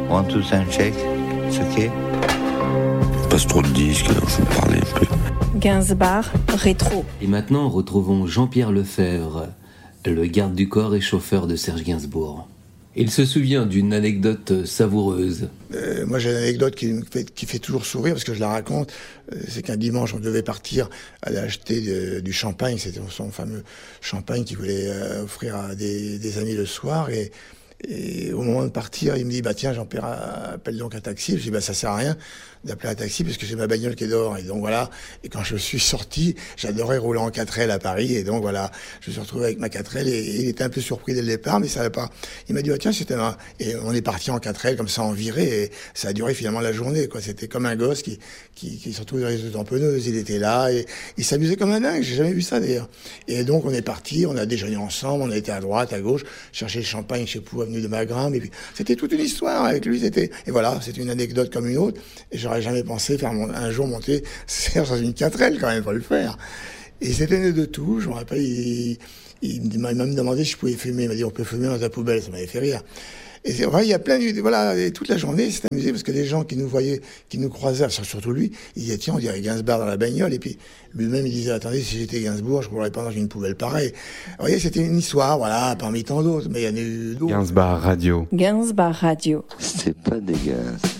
One, two, sound check. It's okay. Il passe trop de disques, alors je vais parler un peu. Gainsbourg, rétro. Et maintenant, retrouvons Jean-Pierre Lefebvre, le garde du corps et chauffeur de Serge Gainsbourg. Il se souvient d'une anecdote savoureuse. Moi, j'ai une anecdote qui fait toujours sourire parce que je la raconte. C'est qu'un dimanche, on devait partir aller acheter du champagne. C'était son fameux champagne qu'il voulait offrir à des amis le soir. Et au moment de partir, il me dit, bah tiens, Jean-Pierre, appelle donc un taxi. Je dis, bah ça sert à rien d'appeler un taxi parce que j'ai ma bagnole qui est dehors. Et donc voilà. Et quand je suis sorti, j'adorais rouler en 4L à Paris. Et donc voilà, je me suis retrouvé avec ma 4L et il était un peu surpris dès le départ, mais ça n'allait pas. Il m'a dit, bah tiens, c'était un... Et on est parti en 4L comme ça en virée et ça a duré finalement la journée, quoi. C'était comme un gosse qui se retrouve dans les tamponneuses. Il était là et il s'amusait comme un dingue. J'ai jamais vu ça d'ailleurs. Et donc on est parti, on a déjeuné ensemble, on a été à droite, à gauche, chercher le champagne chez Pou, avenue de Magram. Et puis c'était toute une histoire avec lui. Et voilà, c'était une anecdote comme une autre. Et j'aurais jamais pensé faire un jour monter Serge dans une 4L quand même, pas le faire. Et c'était né de tout. Je me rappelle, il m'a même demandé si je pouvais fumer. Il m'a dit, on peut fumer dans ta poubelle. Ça m'avait fait rire. Et c'est vrai, il y a plein de... Voilà, et toute la journée, c'est amusé parce que des gens qui nous voyaient, qui nous croisaient, surtout lui, ils disaient, tiens, on dirait Gainsbourg dans la bagnole. Et puis, lui-même, il disait, attendez, si j'étais Gainsbourg, je ne roulerais pas dans une poubelle pareille. Vous voyez, c'était une histoire, voilà, parmi tant d'autres. Mais il y en a eu d'autres. Gainsbourg Radio. Gainsbourg Radio. C'est pas dégueulasse.